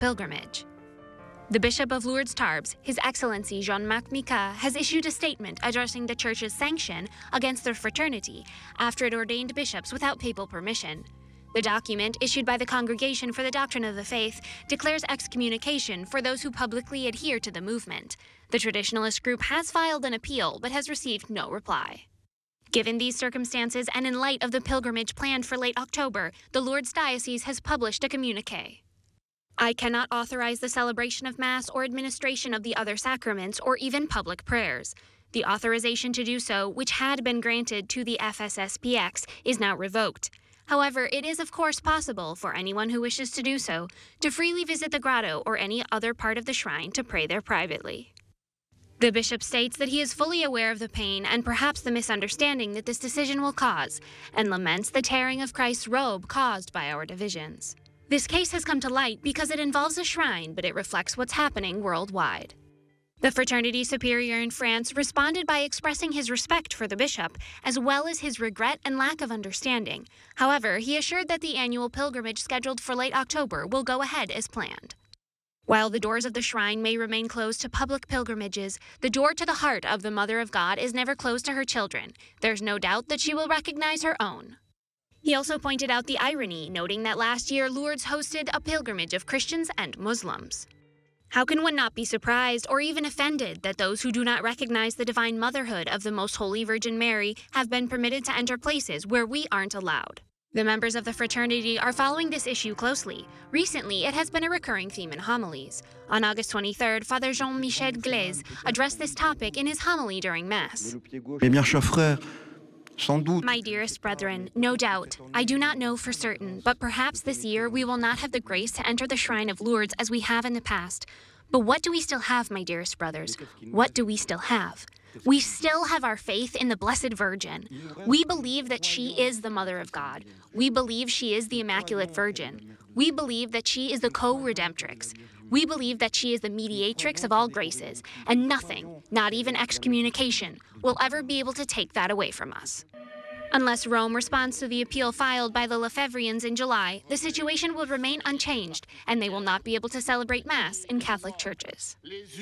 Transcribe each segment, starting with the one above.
pilgrimage. The Bishop of Lourdes Tarbes, His Excellency Jean-Marc Micas, has issued a statement addressing the Church's sanction against the fraternity after it ordained bishops without papal permission. The document, issued by the Congregation for the Doctrine of the Faith, declares excommunication for those who publicly adhere to the movement. The traditionalist group has filed an appeal but has received no reply. Given these circumstances and in light of the pilgrimage planned for late October, the Lourdes Diocese has published a communiqué. I cannot authorize the celebration of Mass or administration of the other sacraments or even public prayers. The authorization to do so, which had been granted to the FSSPX, is now revoked. However, it is of course possible for anyone who wishes to do so to freely visit the grotto or any other part of the shrine to pray there privately. The bishop states that he is fully aware of the pain and perhaps the misunderstanding that this decision will cause, and laments the tearing of Christ's robe caused by our divisions. This case has come to light because it involves a shrine, but it reflects what's happening worldwide. The Fraternity Superior in France responded by expressing his respect for the bishop, as well as his regret and lack of understanding. However, he assured that the annual pilgrimage scheduled for late October will go ahead as planned. While the doors of the shrine may remain closed to public pilgrimages, the door to the heart of the Mother of God is never closed to her children. There's no doubt that she will recognize her own. He also pointed out the irony, noting that last year Lourdes hosted a pilgrimage of Christians and Muslims. How can one not be surprised or even offended that those who do not recognize the divine motherhood of the Most Holy Virgin Mary have been permitted to enter places where we aren't allowed? The members of the fraternity are following this issue closely. Recently, it has been a recurring theme in homilies. On August 23rd, Father Jean-Michel Glaise addressed this topic in his homily during Mass. My dearest brethren, no doubt, I do not know for certain, but perhaps this year we will not have the grace to enter the shrine of Lourdes as we have in the past. But what do we still have, my dearest brothers? What do we still have? We still have our faith in the Blessed Virgin. We believe that she is the Mother of God. We believe she is the Immaculate Virgin. We believe that she is the co-redemptrix. We believe that she is the mediatrix of all graces, and nothing, not even excommunication, will ever be able to take that away from us. Unless Rome responds to the appeal filed by the Lefebvrians in July, the situation will remain unchanged, and they will not be able to celebrate Mass in Catholic churches.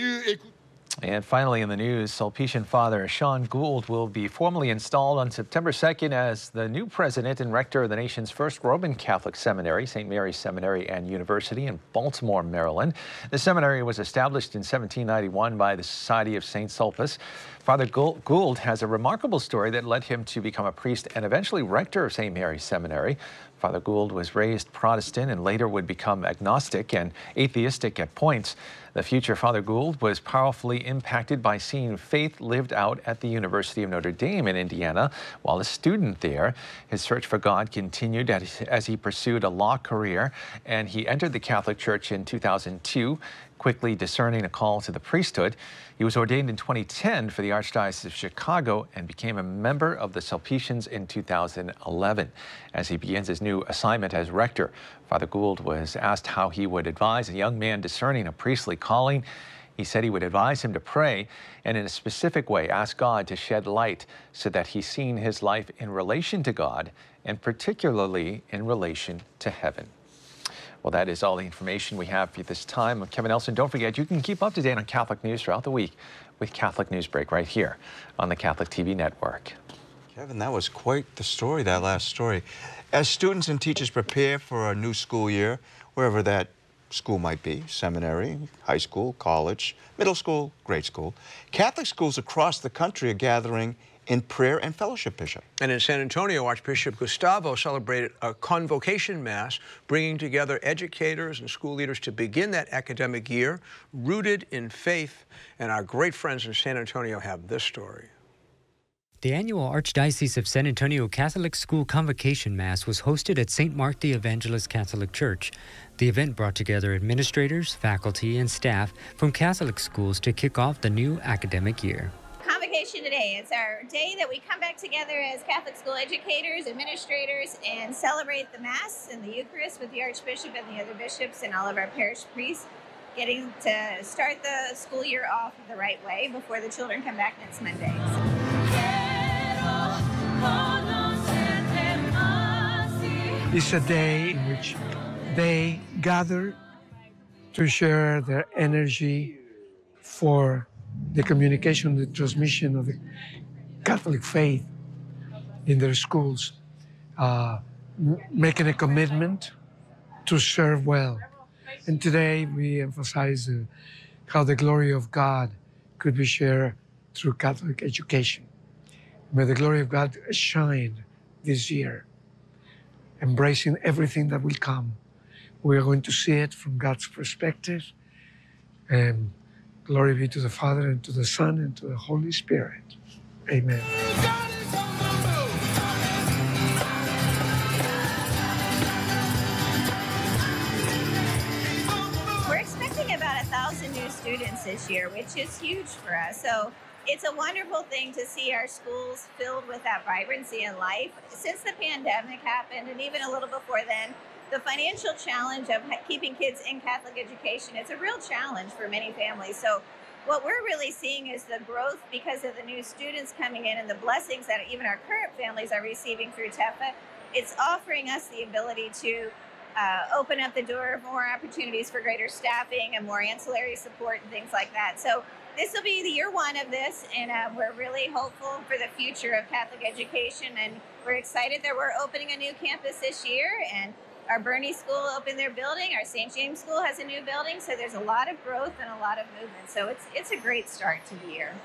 And finally in the news, Sulpician Father Sean Gould will be formally installed on September 2nd as the new president and rector of the nation's first Roman Catholic seminary, St. Mary's Seminary and University in Baltimore, Maryland. The seminary was established in 1791 by the Society of St. Sulpice. Father Gould has a remarkable story that led him to become a priest and eventually rector of St. Mary's Seminary. Father Gould was raised Protestant and later would become agnostic and atheistic at points. The future Father Gould was powerfully impacted by seeing faith lived out at the University of Notre Dame in Indiana. While a student there, his search for God continued as he pursued a law career, and he entered the Catholic Church in 2002, quickly discerning a call to the priesthood. He was ordained in 2010 for the Archdiocese of Chicago and became a member of the Sulpicians in 2011. As he begins his new assignment as rector, Father Gould was asked how he would advise a young man discerning a priestly calling. He said he would advise him to pray and in a specific way ask God to shed light so that he's seen his life in relation to God and particularly in relation to heaven. Well, that is all the information we have for you this time. I'm Kevin Nelson. Don't forget, you can keep up to date on Catholic news throughout the week with Catholic News Break right here on the Catholic TV network. Kevin, that was quite the story, that last story. As students and teachers prepare for a new school year, wherever that school might be, seminary, high school, college, middle school, grade school, Catholic schools across the country are gathering in prayer and fellowship, Bishop. And in San Antonio, Archbishop Gustavo celebrated a convocation mass, bringing together educators and school leaders to begin that academic year rooted in faith. And our great friends in San Antonio have this story. The annual Archdiocese of San Antonio Catholic School Convocation Mass was hosted at St. Mark the Evangelist Catholic Church. The event brought together administrators, faculty, and staff from Catholic schools to kick off the new academic year. Convocation today. It's our day that we come back together as Catholic school educators, administrators, and celebrate the Mass and the Eucharist with the Archbishop and the other bishops and all of our parish priests, getting to start the school year off the right way before the children come back next Monday. It's a day in which they gather to share their energy for the communication, the transmission of the Catholic faith in their schools, making a commitment to serve well. And today we emphasize how the glory of God could be shared through Catholic education. May the glory of God shine this year, embracing everything that will come. We are going to see it from God's perspective. And glory be to the Father, and to the Son, and to the Holy Spirit. Amen. We're expecting about 1,000 new students this year, which is huge for us. So it's a wonderful thing to see our schools filled with that vibrancy and life. Since the pandemic happened, and even a little before then, the financial challenge of keeping kids in Catholic education, it's a real challenge for many families. So what we're really seeing is the growth because of the new students coming in and the blessings that even our current families are receiving through TEFA. It's offering us the ability to open up the door of more opportunities for greater staffing and more ancillary support and things like that. So this will be the year one of this, and we're really hopeful for the future of Catholic education, and we're excited that we're opening a new campus this year, and our Bernie School opened their building, our St. James School has a new building, so there's a lot of growth and a lot of movement. So it's a great start to the year.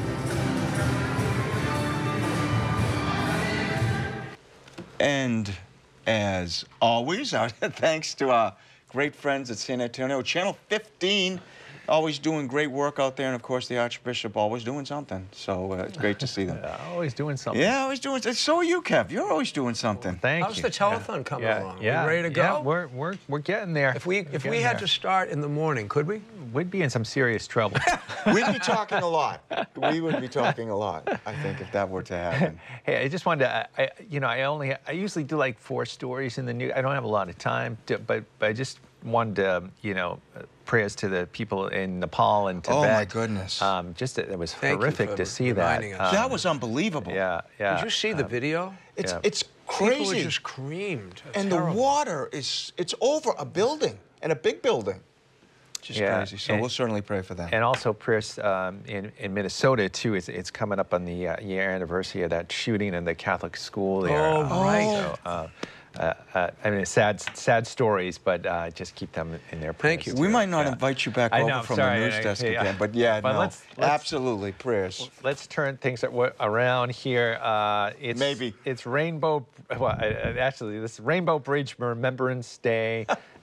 And as always, our thanks to our great friends at San Antonio. Channel 15, always doing great work out there. And, of course, the Archbishop always doing something. So it's great to see them. Always doing something. Yeah, always doing something. So are you, Kev. You're always doing something. Well, thank How's you. the telethon coming along? Yeah. We ready to go? Yeah, we're getting there. If we had to start in the morning, could we? We'd be in some serious trouble. We'd be talking a lot. We would be talking a lot, I think, if that were to happen. Hey, I just wanted to, I usually do like 4 stories in the news. I don't have a lot of time, but I just wanted to, prayers to the people in Nepal and Tibet. Oh, my goodness. It was Thank you horrific for to see that. reminding us. That was unbelievable. Yeah. Did you see the video? It's crazy. People just creamed. And Terrible. the water it's over a building, and a big building. Just crazy. So we'll certainly pray for that. And also prayers in Minnesota, too. It's coming up on the year anniversary of that shooting in the Catholic school there. Oh, right. So, I mean, sad stories, but just keep them in their prayers. Thank you. too. We might not invite you back over from the news desk again, but But absolutely, prayers. Let's turn things around here. It's Rainbow. Well, actually, this is Rainbow Bridge Remembrance Day.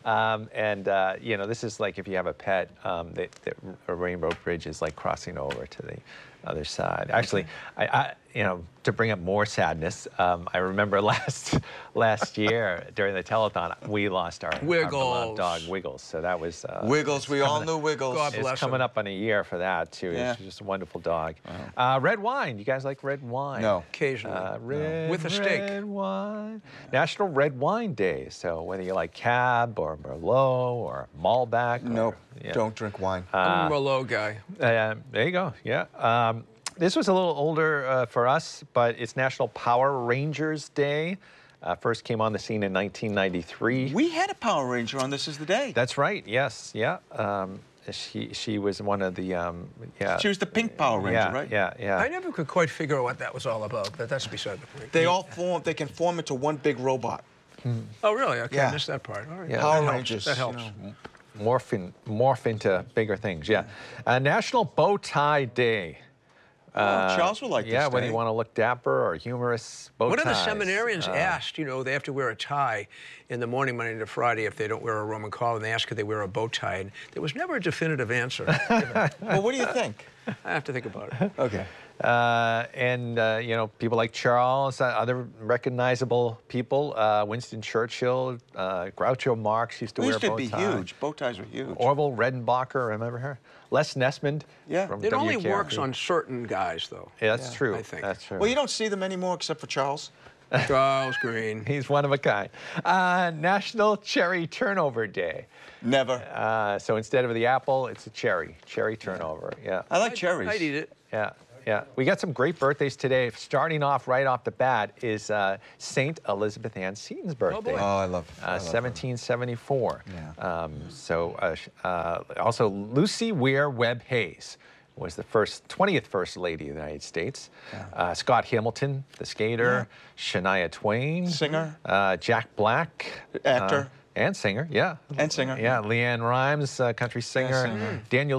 This is like if you have a pet, a Rainbow Bridge is like crossing over to the other side. Actually, to bring up more sadness, I remember last year during the telethon, we lost our beloved dog Wiggles. So that was Wiggles. We all knew Wiggles. God bless It's coming up on a year for that too. Yeah. It's just a wonderful dog. Wow. Red wine. You guys like red wine? No. Occasionally. With a steak. Red wine. National Red Wine Day. So whether you like Cab or Merlot or Malbec. Nope. Don't drink wine. I'm a Merlot guy. There you go. Yeah. This was a little older for us, but it's National Power Rangers Day. First came on the scene in 1993. We had a Power Ranger on This Is the Day. That's right. Yes. Yeah. She was one of the She was the pink Power Ranger, right? Yeah. I never could quite figure out what that was all about, but that's beside the point. They can form into one big robot. Oh, really? Okay, Yeah. I missed that part. All right. Yeah. Power Rangers. That helps. Morph into bigger things. Yeah. National Bow Tie Day. Charles would like this Yeah, whether day. you want to look dapper or humorous, bow One of the ties. seminarians asked, they have to wear a tie in the morning, Monday to Friday, if they don't wear a Roman collar, and they asked if they wear a bow tie. And there was never a definitive answer given. Well, what do you think? I have to think about it. Okay. People like Charles, other recognizable people, Winston Churchill, Groucho Marx used to We wear used a to bow be tie. huge. Bow ties were huge. Orville Redenbacher, remember her? Les Nessman from It only WKRP. works on certain guys, though. Yeah, that's true. I think. That's true. Well, you don't see them anymore except for Charles. Charles Green. He's one of a kind. National Cherry Turnover Day. Never. So instead of the apple, it's a cherry. Cherry turnover. Yeah. I like cherries. I'd eat it. Yeah. Yeah. We got some great birthdays today. Starting off right off the bat is Saint Elizabeth Ann Seton's birthday. Oh, I love 1774. Yeah. Also Lucy Weir Webb Hayes was the 20th First Lady of the United States. Yeah. Scott Hamilton, the skater. Shania Twain. Singer. Jack Black. Actor. And singer, yeah. And singer. Yeah, Leanne Rimes, country singer. singer. Daniel